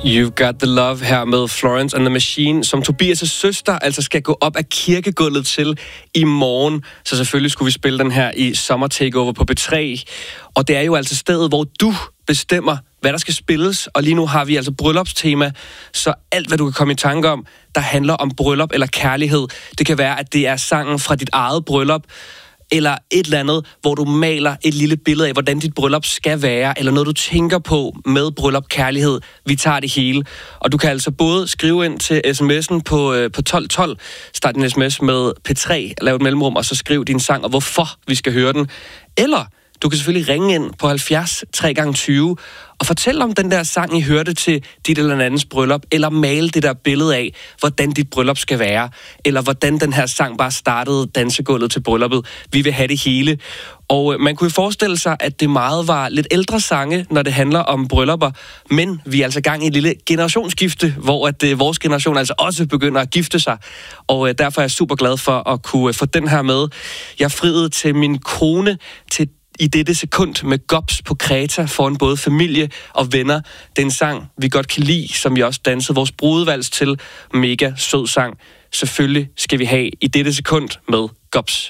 You've Got The Love her med Florence and the Machine, som Tobias' søster altså skal gå op ad kirkegulvet til i morgen. Så selvfølgelig skulle vi spille den her i Summer Takeover på B3. Og det er jo altså stedet, hvor du bestemmer, hvad der skal spilles. Og lige nu har vi altså bryllupstema, så alt, hvad du kan komme i tanke om, der handler om bryllup eller kærlighed. Det kan være, at det er sangen fra dit eget bryllup, eller et eller andet, hvor du maler et lille billede af, hvordan dit bryllup skal være, eller noget, du tænker på med bryllup, kærlighed. Vi tager det hele. Og du kan altså både skrive ind til sms'en på 1212, start din sms med P3, lav et mellemrum, og så skriv din sang, og hvorfor vi skal høre den. Eller du kan selvfølgelig ringe ind på 70 3x20 og fortælle om den der sang, I hørte til dit eller andens bryllup, eller male det der billede af, hvordan dit bryllup skal være, eller hvordan den her sang bare startede dansegulvet til brylluppet. Vi vil have det hele. Og man kunne forestille sig, at det meget var lidt ældre sange, når det handler om bryllupper, men vi er altså gang i et lille generationsskifte, hvor at vores generation altså også begynder at gifte sig. Og derfor er jeg super glad for at kunne få den her med. Jeg friede til min kone til i dette sekund med Gobs på Kreta foran både familie og venner. Det er en sang, vi godt kan lide, som vi også dansede vores brudevals til. Mega sød sang. Selvfølgelig skal vi have i dette sekund med Gobs.